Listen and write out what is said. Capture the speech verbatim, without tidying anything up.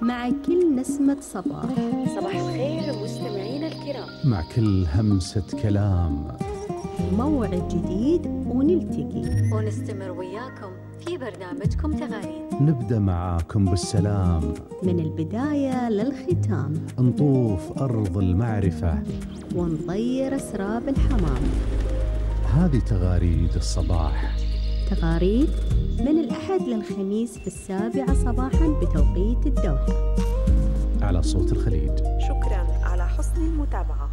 مع كل نسمة صباح. صباح الخير مستمعينا الكرام، مع كل همسة كلام، موعد جديد ونلتقي ونستمر وياكم في برنامجكم تغاريد. نبدأ معاكم بالسلام، من البداية للختام، نطوف أرض المعرفة ونطير أسراب الحمام. هذه تغاريد الصباح، تغاريد من الأحد للخميس في السابعة صباحا بتوقيت الدوحة، على صوت الخليج. شكرا على حسن المتابعة.